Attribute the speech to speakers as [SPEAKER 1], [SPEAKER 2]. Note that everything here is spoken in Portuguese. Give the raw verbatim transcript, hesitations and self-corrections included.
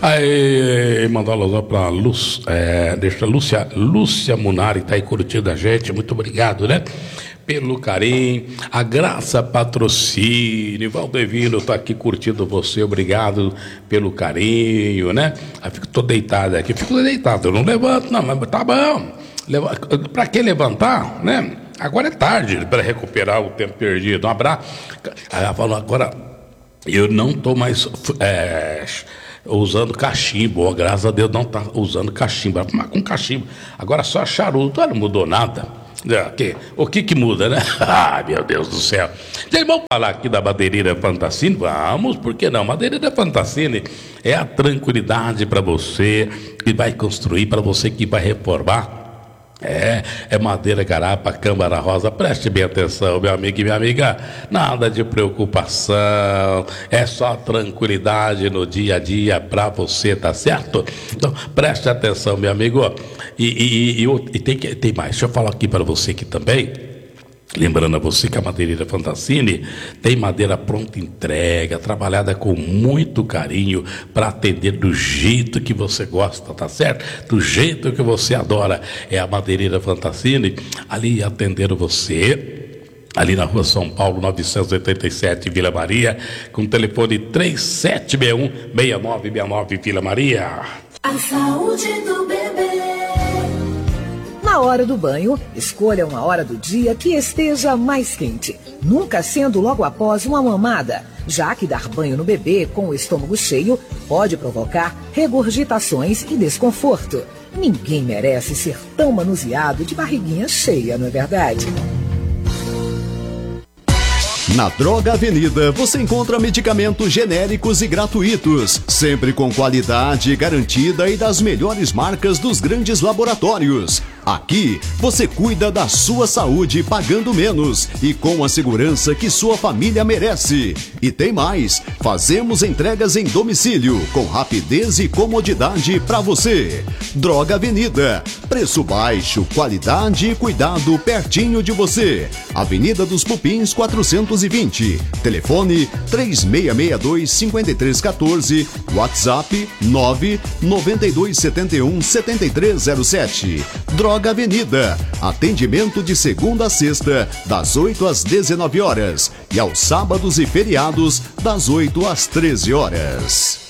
[SPEAKER 1] Aí, mandar alô pra Luz, é, deixa Lúcia, Lúcia Munari tá aí curtindo a gente, muito obrigado, né? Pelo carinho, a Graça Patrocínio, Valdevino tá aqui curtindo você, obrigado pelo carinho, né? Aí fico, tô deitado aqui, fico deitado, eu não levanto não, mas tá bom, Leva, pra que levantar, né? Agora é tarde para recuperar o tempo perdido, um abraço. Aí ela falou, agora eu não tô mais é, usando cachimbo, oh, graças a Deus não tá usando cachimbo, vai fumar com cachimbo, agora só charuto, não mudou nada. O que que muda, né? Ah, meu Deus do céu. E aí, vamos falar aqui da Madeireira Fantassini? Vamos, por que não? Madeireira Fantassini é a tranquilidade para você que vai construir, para você que vai reformar. É, é madeira, garapa, câmara rosa, preste bem atenção, meu amigo e minha amiga, nada de preocupação, é só tranquilidade no dia a dia pra você, tá certo? Então, preste atenção, meu amigo, e, e, e, e tem, que, tem mais, deixa eu falar aqui para você aqui também. Lembrando a você que a Madeireira Fantassini tem madeira pronta entrega, trabalhada com muito carinho para atender do jeito que você gosta, tá certo? Do jeito que você adora. É a Madeireira Fantassini ali atendendo você, ali na rua São Paulo, novecentos e oitenta e sete, Vila Maria, com telefone três sete seis um, seis nove seis nove, Vila Maria.
[SPEAKER 2] A saúde do bebê.
[SPEAKER 3] Na hora do banho, escolha uma hora do dia que esteja mais quente, nunca sendo logo após uma mamada, já que dar banho no bebê com o estômago cheio pode provocar regurgitações e desconforto. Ninguém merece ser tão manuseado de barriguinha cheia, não é verdade?
[SPEAKER 4] Na Droga Avenida você encontra medicamentos genéricos e gratuitos, sempre com qualidade garantida e das melhores marcas dos grandes laboratórios. Aqui você cuida da sua saúde pagando menos e com a segurança que sua família merece. E tem mais, fazemos entregas em domicílio com rapidez e comodidade para você. Droga Avenida, preço baixo, qualidade e cuidado pertinho de você. Avenida dos Pupins quatrocentos e vinte, telefone três seis seis dois, cinco três um quatro, WhatsApp nove nove dois sete um, sete três zero sete. Droga Avenida, atendimento de segunda a sexta, das oito às dezenove horas e aos sábados e feriados, das oito às treze horas.